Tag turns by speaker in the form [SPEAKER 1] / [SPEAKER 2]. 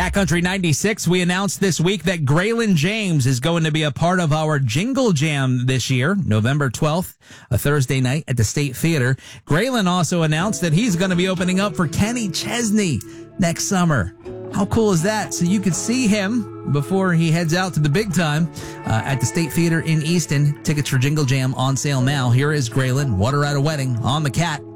[SPEAKER 1] Cat Country 96, we announced this week that Graylin James is going to be a part of our Jingle Jam this year, November 12th, a Thursday night at the State Theater. Graylin also announced that he's going to be opening up for Kenny Chesney next summer. How cool is that? So you could see him before he heads out to the big time at the State Theater in Easton. Tickets for Jingle Jam on sale now. Here is Graylin, Water at a Wedding on the Cat.